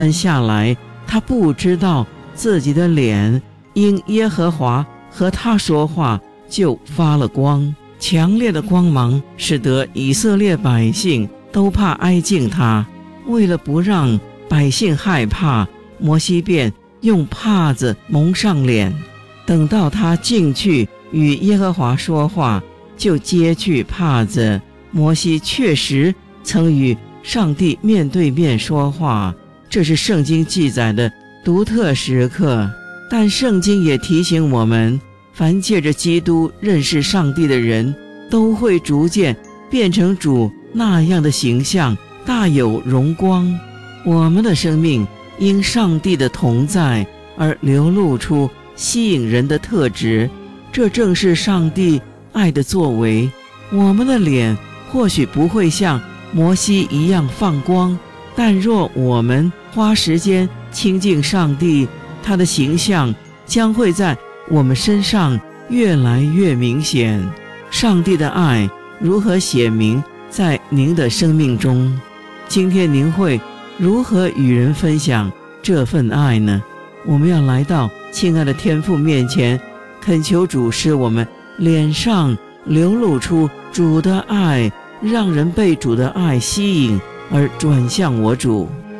下来，他不知道自己的脸因耶和华和他说话就发了光，强烈的光芒使得以色列百姓都怕挨近他。为了不让百姓害怕，摩西便用帕子蒙上脸，等到他进去与耶和华说话，就揭去帕子。摩西确实曾与上帝面对面说话，这是圣经记载的独特时刻。但圣经也提醒我们，凡借着基督认识上帝的人，都会逐渐变成主那样的形象，大有荣光。我们的生命因上帝的同在而流露出吸引人的特质，这正是上帝爱的作为。我们的脸或许不会像摩西一样放光，但若我们花时间亲近上帝，他的形象将会在我们身上越来越明显。上帝的爱如何显明在您的生命中？今天您会如何与人分享这份爱呢？我们要来到亲爱的天父面前，恳求主使我们脸上流露出主的爱，让人被主的爱吸引而转向我主。